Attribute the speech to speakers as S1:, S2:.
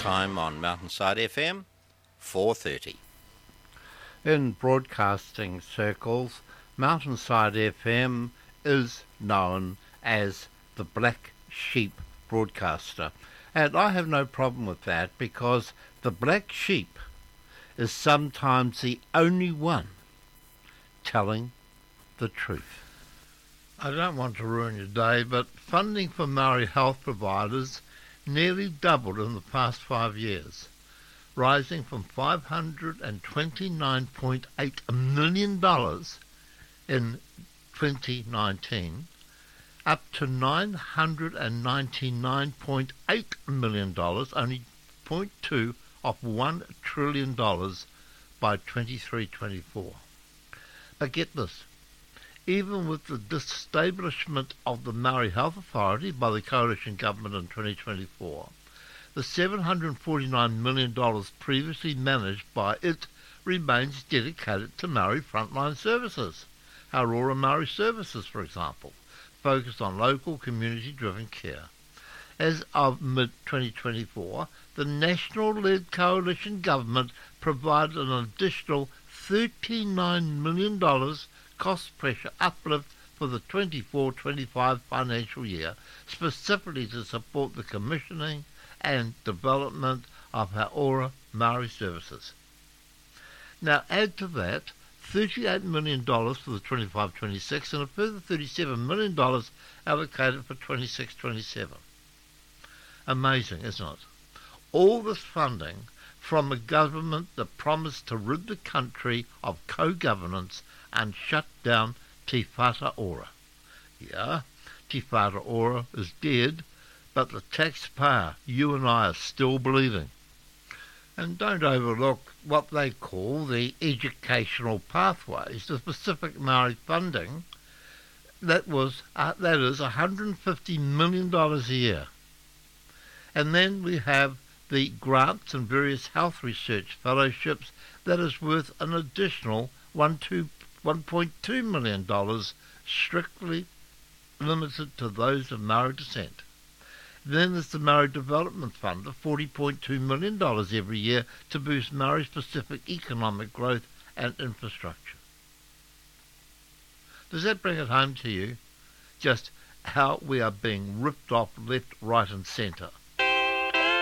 S1: time on Mountainside FM, 4:30.
S2: In broadcasting circles, Mountainside FM is known as the Black Sheep broadcaster. And I have no problem with that because the black sheep is sometimes the only one telling the truth. I don't want to ruin your day, but funding for Maori health providers nearly doubled in the past 5 years, rising from $529.8 million in 2019 up to $999.8 million, only 0.2 of $1 trillion by 23-24. But get this, even with the disestablishment of the Maori Health Authority by the coalition government in 2024, the $749 million previously managed by it remains dedicated to Maori frontline services. Aurora Maori Services, for example, focused on local community-driven care. As of mid-2024, the national-led coalition government provided an additional $39 million cost pressure uplift for the 24-25 financial year, specifically to support the commissioning and development of Aurora Maori services. Now add to that $38 million for the 25-26 and a further $37 million allocated for 26-27. Amazing, isn't it? All this funding from a government that promised to rid the country of co-governance and shut down Te Whatu Ora. Yeah, Te Whatu Ora is dead, but the taxpayer, you and I, are still believing. And don't overlook what they call the educational pathways, the specific Maori funding. That is $150 million a year. And then we have the grants and various health research fellowships that is worth an additional $1.2 million, strictly limited to those of Maori descent. Then there's the Maori Development Fund of $40.2 million every year to boost Maori-specific economic growth and infrastructure. Does that bring it home to you just how we are being ripped off left, right and centre